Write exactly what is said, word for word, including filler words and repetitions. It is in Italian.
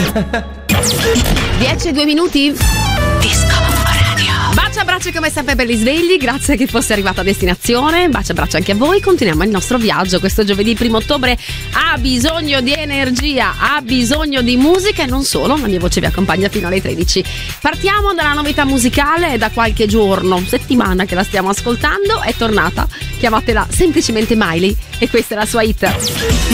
dieci e due minuti. Disco Radio. Bacia abbraccio come sempre per gli svegli, grazie che fosse arrivata a destinazione. Bacia abbraccio anche a voi. Continuiamo il nostro viaggio. Questo giovedì primo ottobre ha bisogno di energia, ha bisogno di musica e non solo. La mia voce vi accompagna fino alle tredici. Partiamo dalla novità musicale. Da qualche giorno, settimana che la stiamo ascoltando, è tornata. Chiamatela semplicemente Miley e questa è la sua hit.